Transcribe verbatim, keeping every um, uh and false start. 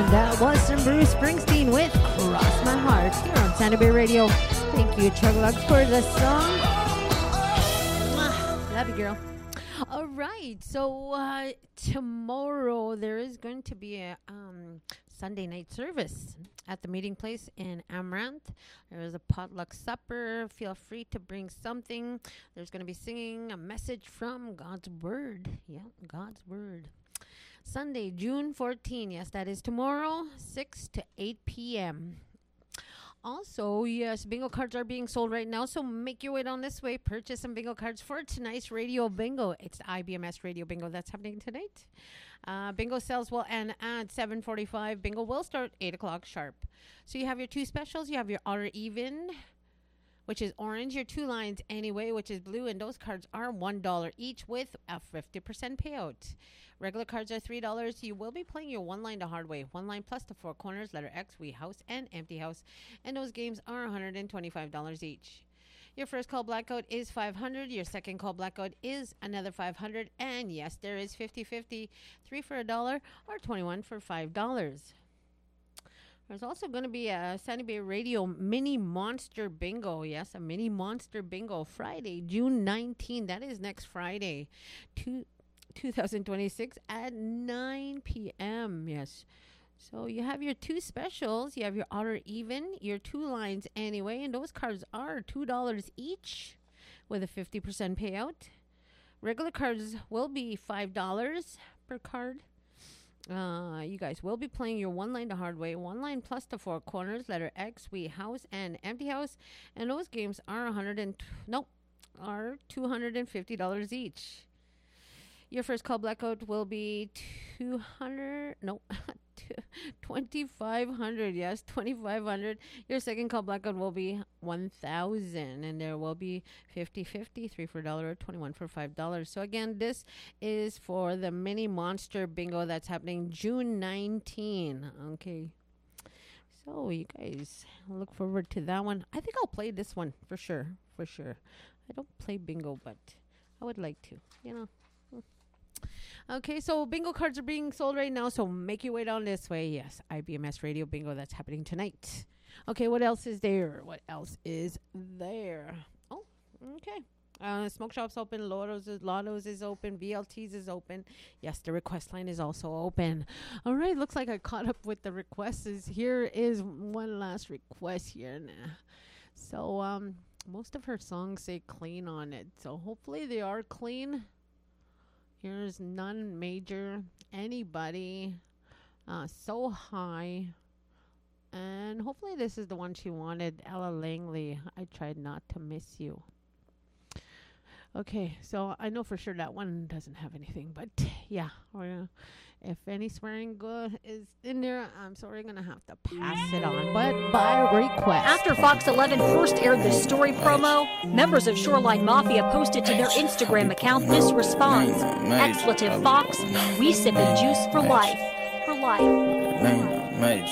That was some Bruce Springsteen with Cross My Heart here on Santa Bay Radio. Thank you, Chuglugs, for the song. Love you, girl. All right, so uh, tomorrow there is going to be a um, Sunday night service at the meeting place in Amaranth. There is a potluck supper. Feel free to bring something. There's going to be singing a message from God's Word. Yeah, God's Word. Sunday, June fourteenth. Yes, that is tomorrow, six to eight p.m. Also, yes, bingo cards are being sold right now, so make your way down this way. Purchase some bingo cards for tonight's radio bingo. It's the I B M S radio bingo that's happening tonight. Uh, bingo sales will end at seven forty-five. Bingo will start eight o'clock sharp. So you have your two specials. You have your odd or even, which is orange, your two lines anyway, which is blue, and those cards are one dollar each with a fifty percent payout. Regular cards are three dollars. You will be playing your one line the hard way. One line plus the four corners, letter X, we house, and empty house. And those games are one hundred twenty-five dollars each. Your first call blackout is five hundred dollars. Your second call blackout is another five hundred dollars. And yes, there is fifty-fifty. Three for a dollar or twenty-one for five dollars. There's also going to be a Sunny Bay Radio Mini Monster Bingo. Yes, a Mini Monster Bingo Friday, June nineteenth. That is next Friday. Two. twenty twenty-six at nine p.m. Yes. So you have your two specials. You have your odd or even, your two lines anyway, and those cards are two dollars each with a fifty percent payout. Regular cards will be five dollars per card. Uh, you guys will be playing your one line the hard way, one line plus the four corners, letter X, we house, and empty house, and those games are one hundred and nope, are two hundred fifty dollars each. Your first call blackout will be two hundred, no, twenty-five hundred, yes, twenty-five hundred. Your second call blackout will be one thousand, and there will be fifty-fifty, three for a dollar, or twenty-one for five dollars. So again, this is for the Mini Monster Bingo that's happening June nineteenth. Okay. So you guys look forward to that one. I think I'll play this one for sure, for sure. I don't play bingo, but I would like to, you know. Okay, so bingo cards are being sold right now, so make your way down this way. Yes, I B M S Radio Bingo, that's happening tonight. Okay, what else is there? What else is there? Oh, okay. Uh, Smoke Shop's open, Lotto's is, Lotto's is open, V L T's is open. Yes, the request line is also open. All right, looks like I caught up with the requests. Here is one last request here. Nah. So, um, most of her songs say clean on it, so hopefully they are clean. Here's None Major, Anybody, uh, So High, and hopefully this is the one she wanted, Ella Langley, I Tried Not to Miss You. Okay, so I know for sure that one doesn't have anything, but yeah, or, uh, if any swearing good is in there, I'm sorry, I'm going to have to pass it on, but by request. After Fox eleven first aired the story promo, members of Shoreline Mafia posted to their Instagram account this response. Expletive Fox, we sippin' juice for life. For life.